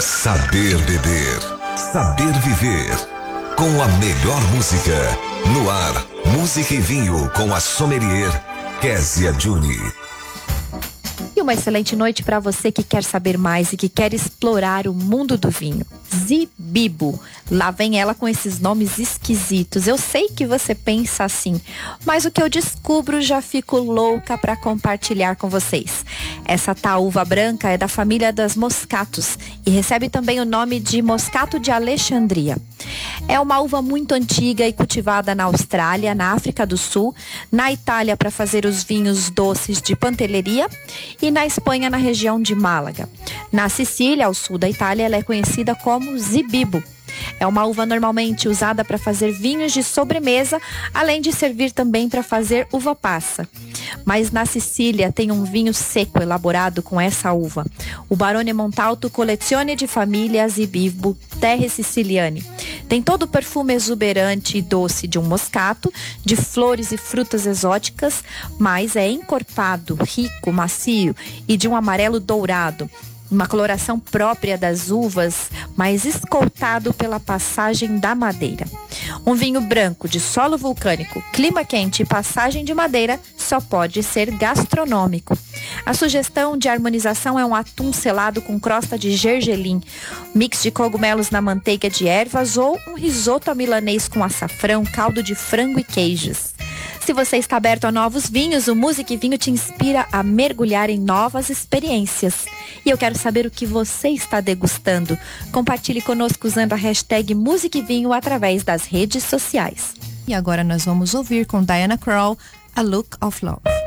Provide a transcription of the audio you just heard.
Saber beber, saber viver. Com a melhor música. No ar, música e vinho com a sommelier Kézia Juni. E uma excelente noite para você que quer saber mais e que quer explorar o mundo do vinho. Zibibo. Lá vem ela com esses nomes esquisitos. Eu sei que você pensa assim, mas o que eu descubro já fico louca para compartilhar com vocês. Essa tal uva branca é da família das moscatos e recebe também o nome de moscato de Alexandria. É uma uva muito antiga e cultivada na Austrália, na África do Sul, na Itália para fazer os vinhos doces de Pantelleria e na Espanha, na região de Málaga. Na Sicília, ao sul da Itália, ela é conhecida como Zibibo. É uma uva normalmente usada para fazer vinhos de sobremesa, além de servir também para fazer uva passa. Mas na Sicília tem um vinho seco elaborado com essa uva, o Barone Montalto Collezione di Famiglia Zibibo Terre Siciliane. Tem todo o perfume exuberante e doce de um moscato, de flores e frutas exóticas, mas é encorpado, rico, macio e de um amarelo dourado. Uma coloração própria das uvas, mas escoltado pela passagem da madeira. Um vinho branco de solo vulcânico, clima quente e passagem de madeira só pode ser gastronômico. A sugestão de harmonização é um atum selado com crosta de gergelim, mix de cogumelos na manteiga de ervas ou um risoto à milanês com açafrão, caldo de frango e queijos. Se você está aberto a novos vinhos, o Música e Vinho te inspira a mergulhar em novas experiências. E eu quero saber o que você está degustando. Compartilhe conosco usando a hashtag Música e Vinho através das redes sociais. E agora nós vamos ouvir com Diana Krall, A Look of Love.